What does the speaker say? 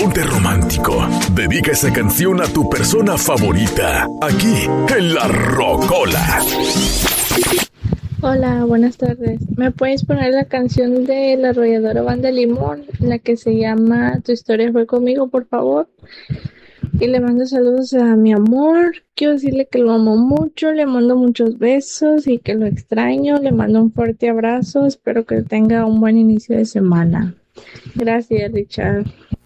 ponte romántico. Dedica esa canción a tu persona favorita, aquí en La Rocola. Hola, buenas tardes. ¿Me puedes poner la canción de La Arrolladora Banda Limón, la que se llama Tu historia fue conmigo, por favor? Y le mando saludos a mi amor. Quiero decirle que lo amo mucho, le mando muchos besos y que lo extraño. Le mando un fuerte abrazo. Espero que tenga un buen inicio de semana. Gracias, Richard.